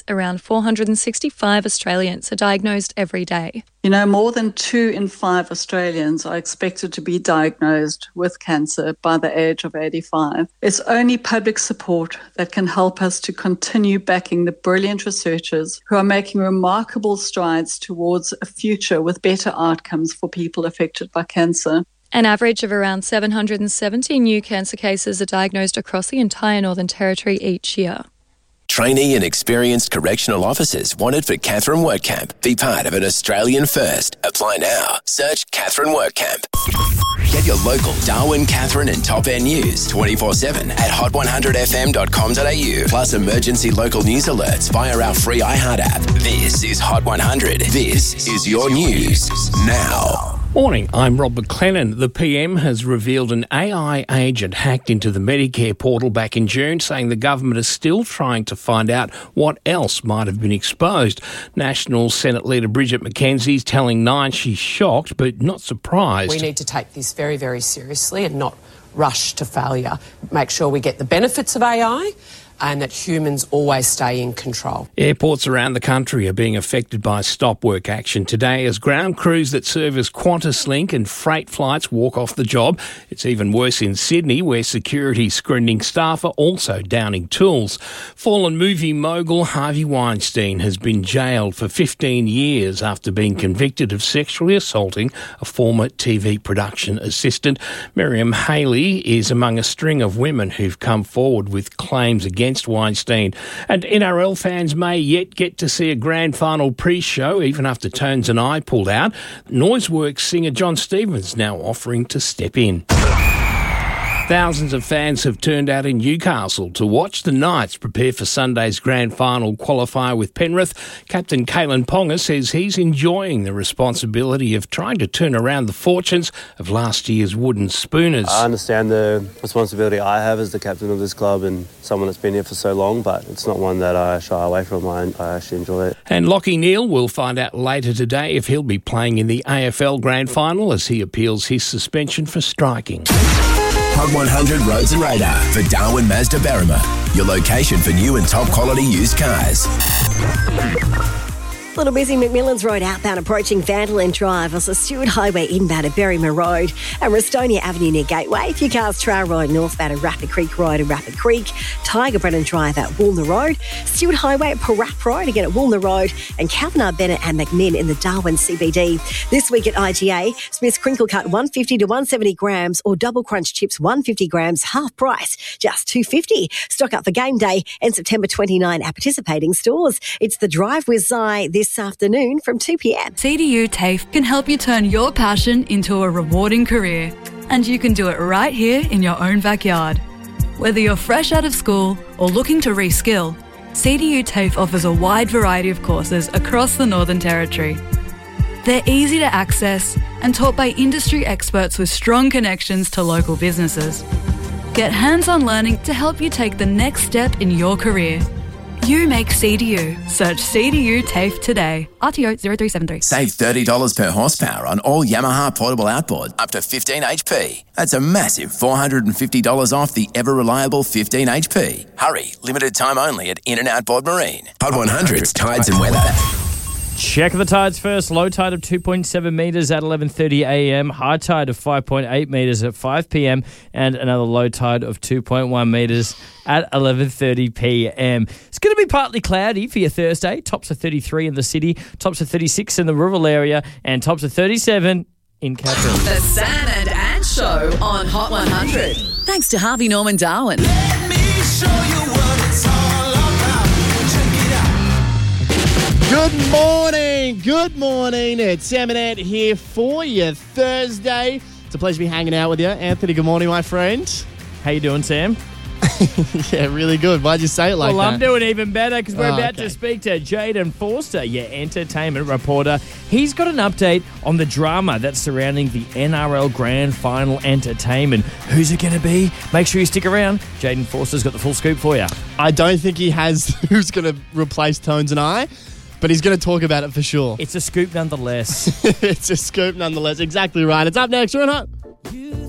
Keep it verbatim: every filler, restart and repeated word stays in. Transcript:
around four hundred sixty-five Australians are diagnosed every day. You know, more than two in five Australians are expected to be diagnosed with cancer by the age of eighty-five. It's only public support that can help us to continue backing the brilliant researchers who are making remarkable strides towards a future with better outcomes for people affected by cancer. An average of around seven hundred seventy new cancer cases are diagnosed across the entire Northern Territory each year. Trainee and experienced correctional officers wanted for Katherine WorkCamp. Be part of an Australian first. Apply now. Search Katherine WorkCamp. Get your local Darwin, Katherine and Top End news twenty-four seven at hot one hundred f m dot com dot a u. Plus emergency local news alerts via our free iHeart app. This is Hot one hundred. This is your news now. Morning, I'm Rob McLennan. The P M has revealed an A I agent hacked into the Medicare portal back in June, saying the government is still trying to find out what else might have been exposed. National Senate Leader Bridget McKenzie is telling Nine she's shocked but not surprised. We need to take this very, very seriously and not rush to failure. Make sure we get the benefits of A I and that humans always stay in control. Airports around the country are being affected by stop work action today as ground crews that service QantasLink and freight flights walk off the job. It's even worse in Sydney, where security screening staff are also downing tools. Fallen movie mogul Harvey Weinstein has been jailed for fifteen years after being convicted of sexually assaulting a former T V production assistant. Miriam Haley is among a string of women who've come forward with claims against Weinstein. And N R L fans may yet get to see a grand final pre-show, even after Tones and I pulled out. Noiseworks singer John Stevens now offering to step in. Thousands of fans have turned out in Newcastle to watch the Knights prepare for Sunday's grand final qualifier with Penrith. Captain Kalen Ponga says he's enjoying the responsibility of trying to turn around the fortunes of last year's wooden spooners. I understand the responsibility I have as the captain of this club and someone that's been here for so long, but it's not one that I shy away from. I, I actually enjoy it. And Lachie Neale will find out later today if he'll be playing in the A F L grand final as he appeals his suspension for striking. Hot one hundred Roads and Radar for Darwin Mazda Berrima. Your location for new and top quality used cars. A little busy McMillan's Road outbound approaching Vanderland Drive, also Stewart Highway inbound at Berrima Road and Restonia Avenue near Gateway. A few cars Trail Road northbound at Rapid Creek Road and Rapid Creek. Tiger Brennan Drive at Woolner Road. Stewart Highway at Parap Road again at Woolner Road and Kavanagh, Bennett and McMinn in the Darwin C B D. This week at I G A, Smith's Crinkle Cut one fifty to one seventy grams or Double Crunch Chips one hundred fifty grams half price, just two fifty. Stock up for game day and September twenty-ninth at participating stores. It's the Drive with Zai this afternoon from two p.m. C D U TAFE can help you turn your passion into a rewarding career, and you can do it right here in your own backyard. Whether you're fresh out of school or looking to reskill, C D U TAFE offers a wide variety of courses across the Northern Territory. They're easy to access and taught by industry experts with strong connections to local businesses. Get hands-on learning to help you take the next step in your career. You make C D U. Search C D U TAFE today. R T O zero three seven three. Save thirty dollars per horsepower on all Yamaha portable outboard up to fifteen H P. That's a massive four hundred fifty dollars off the ever-reliable fifteen H P. Hurry, limited time only at In and Outboard Marine. Hot one hundred's Tides and Weather. Check the tides first. Low tide of two point seven metres at eleven thirty a m. High tide of five point eight metres at five p m. And another low tide of two point one metres at eleven thirty p m. It's going to be partly cloudy for your Thursday. Tops of thirty-three in the city, tops of thirty-six in the rural area, and tops of thirty-seven in Katherine. The Sam and Ann Show on Hot one hundred. Thanks to Harvey Norman Darwin. Let me show you what it's all about. Check it out. Good morning, good morning. It's Sam and Ant here for you Thursday. It's a pleasure to be hanging out with you. Anthony, good morning, my friend. How you doing, Sam? Yeah, really good. Why'd you say it like well, that? Well, I'm doing even better because we're oh, about okay. to speak to Jaden Forster, your entertainment reporter. He's got an update on the drama that's surrounding the N R L Grand Final entertainment. Who's it going to be? Make sure you stick around. Jaden Forster's got the full scoop for you. I don't think he has who's going to replace Tones and I, but he's going to talk about it for sure. It's a scoop nonetheless. It's a scoop nonetheless. Exactly right. It's up next. You're on Hot.